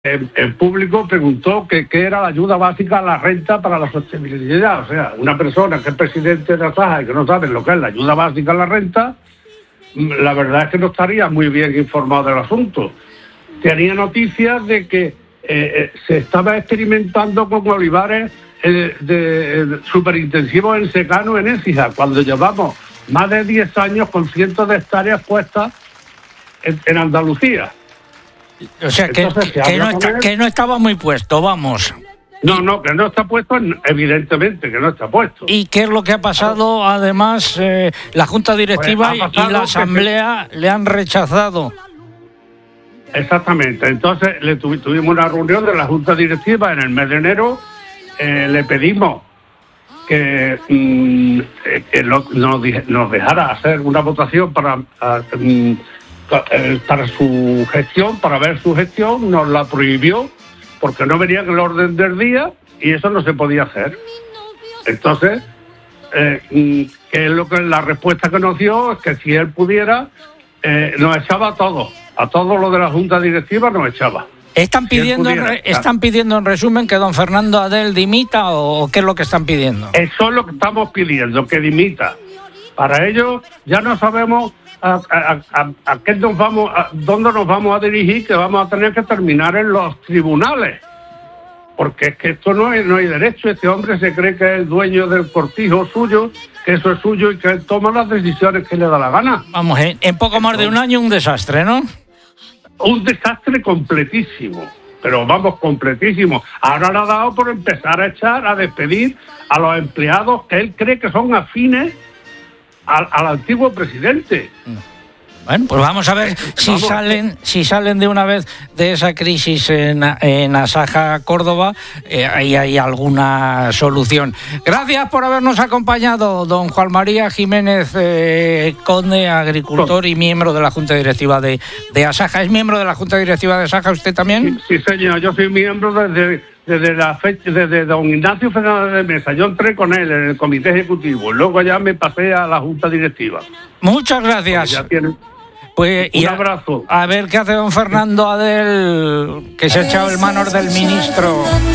en público preguntó qué era la ayuda básica a la renta para la sostenibilidad. O sea, una persona que es presidente de Asaja y que no sabe lo que es la ayuda básica a la renta, la verdad es que no estaría muy bien informado del asunto. Tenía noticias de que se estaba experimentando con olivares superintensivos en secano en Écija, cuando llevamos más de 10 años con cientos de hectáreas puestas en Andalucía. O sea, entonces, que no estaba muy puesto, vamos. No, que no está puesto, evidentemente que no está puesto. ¿Y qué es lo que ha pasado? Además, la Junta Directiva y la Asamblea le han rechazado. Exactamente. Entonces tuvimos una reunión de la Junta Directiva en el mes de enero. Le pedimos que nos dejara hacer una votación para su gestión, para ver su gestión. Nos la prohibió porque no venía en el orden del día y eso no se podía hacer. Entonces, que es lo que la respuesta que nos dio es que si él pudiera, nos echaba a todos los de la Junta Directiva nos echaba. ¿Están pidiendo en resumen que don Fernando Adel dimita o qué es lo que están pidiendo? Eso es lo que estamos pidiendo, que dimita. Para ello ya no sabemos a qué dónde nos vamos a dirigir, que vamos a tener que terminar en los tribunales. Porque es que esto no hay derecho. Este hombre se cree que es el dueño del cortijo suyo, que eso es suyo y que él toma las decisiones que le da la gana. Vamos, en poco más de un año un desastre, ¿no? Un desastre completísimo, pero vamos, completísimo. Ahora le ha dado por empezar a despedir a los empleados que él cree que son afines al antiguo presidente. Bueno, pues vamos a ver si salen de una vez de esa crisis en Asaja, Córdoba, ahí hay alguna solución. Gracias por habernos acompañado, don Juan María Jiménez Conde, agricultor y miembro de la Junta Directiva de Asaja. ¿Es miembro de la Junta Directiva de Asaja usted también? Sí, señor, yo soy miembro desde don Ignacio Fernández de Mesa. Yo entré con él en el comité ejecutivo, luego ya me pasé a la Junta Directiva. Muchas gracias. Pues, un abrazo. A ver qué hace don Fernando Adel, que se ha echado el manos del ministro.